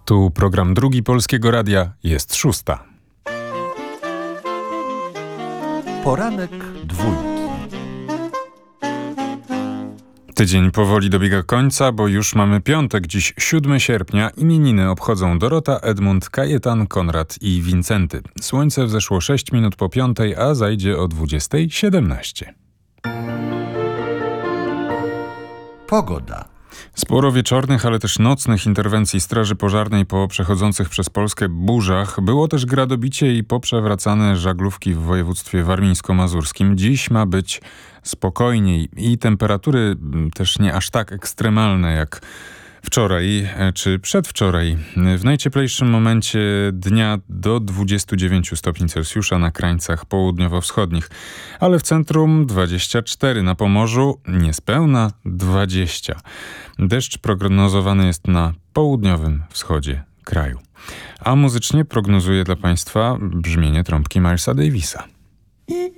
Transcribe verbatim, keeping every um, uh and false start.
Tu program Drugi Polskiego Radia, jest szósta. Poranek dwójki. Tydzień powoli dobiega końca, bo już mamy piątek, dziś siódmego sierpnia. Imieniny obchodzą Dorota, Edmund, Kajetan, Konrad i Wincenty. Słońce wzeszło sześć minut po piątej, a zajdzie o dwudziestej siedemnaście. Pogoda. Sporo wieczornych, ale też nocnych interwencji Straży Pożarnej po przechodzących przez Polskę burzach. Było też gradobicie i poprzewracane żaglówki w województwie warmińsko-mazurskim. Dziś ma być spokojniej i temperatury też nie aż tak ekstremalne jak wczoraj czy przedwczoraj. W najcieplejszym momencie dnia do dwudziestu dziewięciu stopni Celsjusza na krańcach południowo-wschodnich, ale w centrum dwadzieścia cztery, na Pomorzu niespełna dwadzieścia. Deszcz prognozowany jest na południowym wschodzie kraju. A muzycznie prognozuje dla Państwa brzmienie trąbki Milesa Davisa.